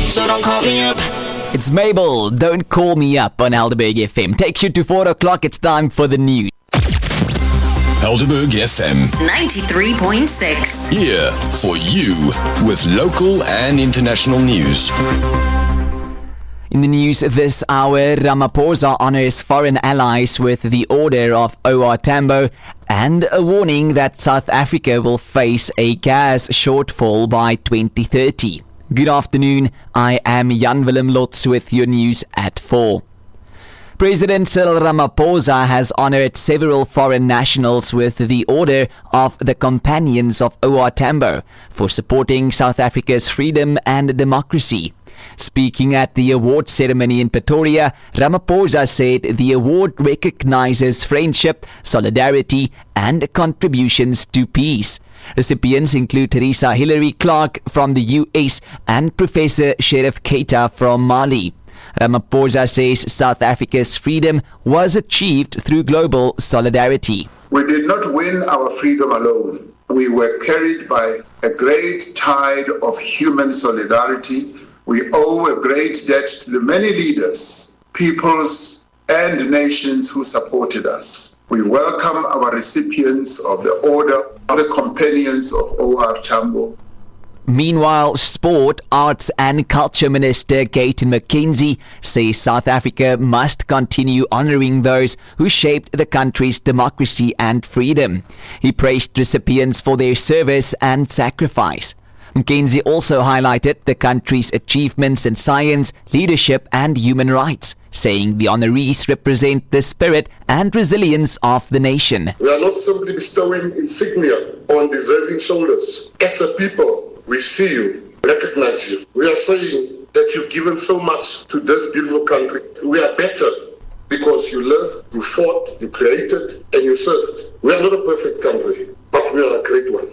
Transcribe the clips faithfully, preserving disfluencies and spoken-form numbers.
so don't call me up. It's Mabel, Don't Call Me Up on Helderberg F M. Takes you to four o'clock, it's time for the news. Helderberg F M ninety-three point six. Here for you with local and international news. In the news this hour, Ramaphosa honours foreign allies with the Order of O R Tambo and a warning that South Africa will face a gas shortfall by twenty thirty. Good afternoon, I am Jan Willem Lotz with your news at four. President Cyril Ramaphosa has honoured several foreign nationals with the Order of the Companions of O R Tambo for supporting South Africa's freedom and democracy. Speaking at the award ceremony in Pretoria, Ramaphosa said the award recognizes friendship, solidarity, and contributions to peace. Recipients include Teresa Hilary Clark from the U S and Professor Sheriff Keita from Mali. Ramaphosa says South Africa's freedom was achieved through global solidarity. We did not win our freedom alone. We were carried by a great tide of human solidarity. We owe a great debt to the many leaders, peoples, and nations who supported us. We welcome our recipients of the Order of the Companions of O R Tambo. Meanwhile, Sport, Arts and Culture Minister Gayton McKenzie says South Africa must continue honouring those who shaped the country's democracy and freedom. He praised recipients for their service and sacrifice. McKenzie also highlighted the country's achievements in science, leadership and human rights, saying the honorees represent the spirit and resilience of the nation. We are not simply bestowing insignia on deserving shoulders. As a people, we see you, recognize you. We are saying that you've given so much to this beautiful country. We are better because you lived, you fought, you created, and you served. We are not a perfect country, but we are a great one.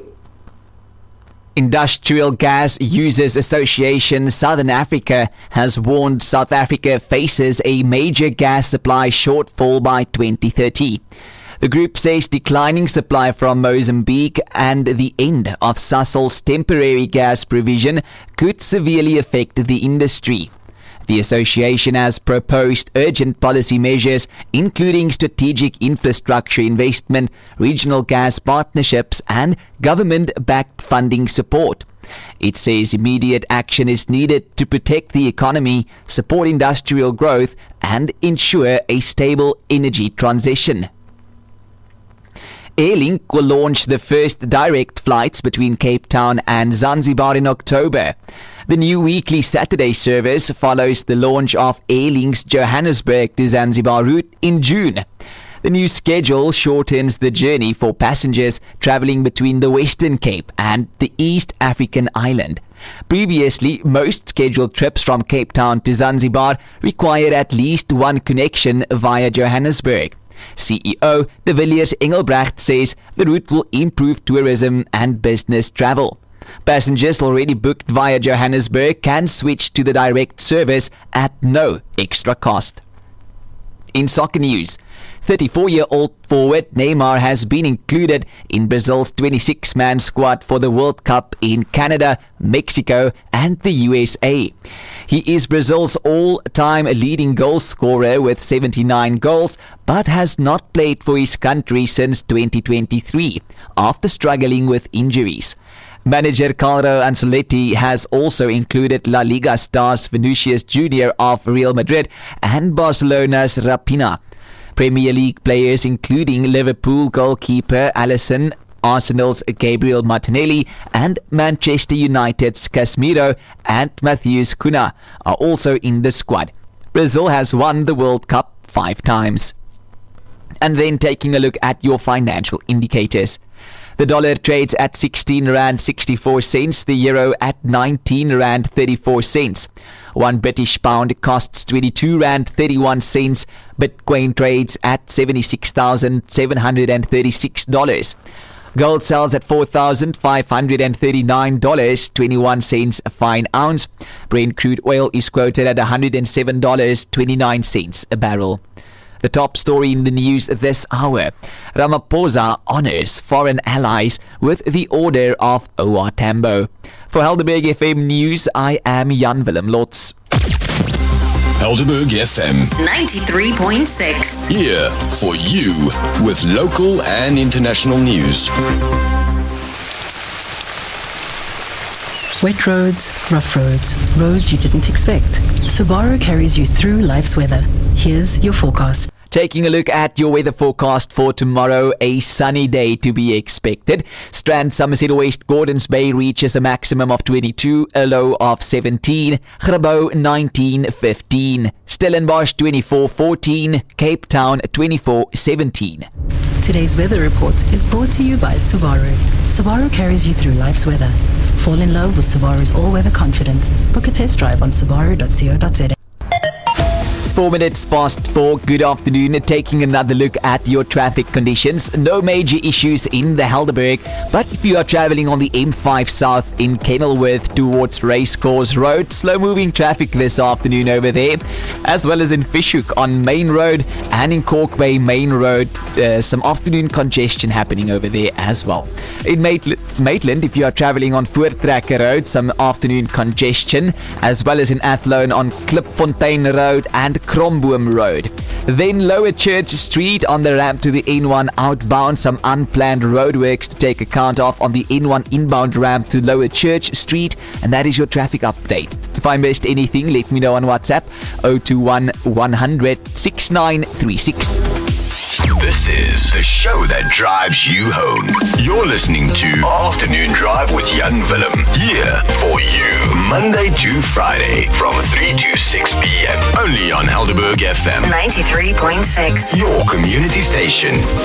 Industrial Gas Users Association Southern Africa has warned South Africa faces a major gas supply shortfall by twenty thirty. The group says declining supply from Mozambique and the end of Sasol's temporary gas provision could severely affect the industry. The association has proposed urgent policy measures, including strategic infrastructure investment, regional gas partnerships, and government-backed funding support. It says immediate action is needed to protect the economy, support industrial growth, and ensure a stable energy transition. Airlink will launch the first direct flights between Cape Town and Zanzibar in October. The new weekly Saturday service follows the launch of Airlink's Johannesburg to Zanzibar route in June. The new schedule shortens the journey for passengers travelling between the Western Cape and the East African island. Previously, most scheduled trips from Cape Town to Zanzibar required at least one connection via Johannesburg. C E O De Villiers Engelbrecht says the route will improve tourism and business travel. Passengers already booked via Johannesburg can switch to the direct service at no extra cost. In soccer news, thirty-four-year-old forward Neymar has been included in Brazil's twenty-six man squad for the World Cup in Canada, Mexico and the U S A. He is Brazil's all-time leading goal scorer with seventy-nine goals, but has not played for his country since twenty twenty-three, after struggling with injuries. Manager Carlo Ancelotti has also included La Liga stars Vinicius Junior of Real Madrid and Barcelona's Raphinha. Premier League players including Liverpool goalkeeper Alisson, Arsenal's Gabriel Martinelli and Manchester United's Casemiro and Matheus Cunha are also in the squad. Brazil has won the World Cup five times. And then taking a look at your financial indicators. The dollar trades at sixteen rand sixty-four cents, the euro at nineteen rand thirty-four cents. One British pound costs twenty-two rand thirty-one cents. Bitcoin trades at seventy-six thousand seven hundred thirty-six dollars. Gold sells at four thousand five hundred thirty-nine dollars and twenty-one cents a fine ounce. Brent crude oil is quoted at one hundred seven dollars and twenty-nine cents a barrel. The top story in the news this hour. Ramaphosa honours foreign allies with the Order of O R Tambo. For Helderberg F M News, I am Jan Willem Lotz. Helderberg F M ninety-three point six. Here for you with local and international news. Wet roads, rough roads, roads you didn't expect. Subaru carries you through life's weather. Here's your forecast. Taking a look at your weather forecast for tomorrow, a sunny day to be expected. Strand, Somerset West, Gordons Bay reaches a maximum of twenty-two, a low of seventeen. Grabouw nineteen fifteen. Stellenbosch twenty-four fourteen. Cape Town twenty-four seventeen. Today's weather report is brought to you by Subaru. Subaru carries you through life's weather. Fall in love with Subaru's all-weather confidence. Book a test drive on subaru dot co dot za. Four minutes past four. Good afternoon. Taking another look at your traffic conditions. No major issues in the Helderberg, but if you are traveling on the M five South in Kenilworth towards Racecourse Road, slow-moving traffic this afternoon over there, as well as in Fischhoek on Main Road and in Cork Bay Main Road. Uh, some afternoon congestion happening over there as well. In Maitland, Maitland, if you are traveling on Voortrekker Road, some afternoon congestion, as well as in Athlone on Klipfontein Road and Kromboom Road. Then Lower Church Street on the ramp to the N one outbound, some unplanned roadworks to take account of on the N one inbound ramp to Lower Church Street, and that is your traffic update. If I missed anything, let me know on WhatsApp zero two one, one hundred, six nine three six. This is the show that drives you home. You're listening to Afternoon Drive with Jan Willem. Here for you, Monday to Friday from three to six p.m. Only on Helderberg F M ninety-three point six. Your community station.